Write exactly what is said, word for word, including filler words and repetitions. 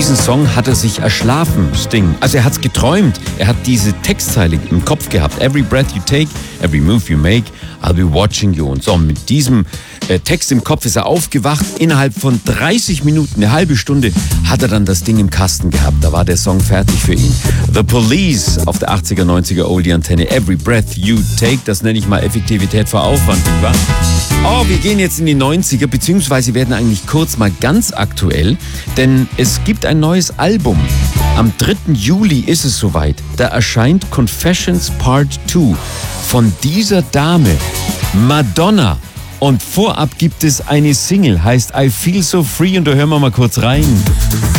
diesen Song hat er sich erschlafen, Sting. Also er hat's geträumt. Er hat diese Textzeile im Kopf gehabt. Every breath you take, every move you make, I'll be watching you. Und so, mit diesem äh, Text im Kopf ist er aufgewacht. Innerhalb von dreißig Minuten, eine halbe Stunde, hat er dann das Ding im Kasten gehabt. Da war der Song fertig für ihn. The Police auf der achtziger, neunziger Oldie-Antenne. Every breath you take, das nenne ich mal Effektivität vor Aufwand, nicht wahr? Oh, wir gehen jetzt in die neunziger, beziehungsweise werden eigentlich kurz mal ganz aktuell, denn es gibt ein neues Album. Am dritten Juli ist es soweit. Da erscheint Confessions Part zwei von dieser Dame, Madonna. Und vorab gibt es eine Single, heißt I Feel So Free, und da hören wir mal kurz rein.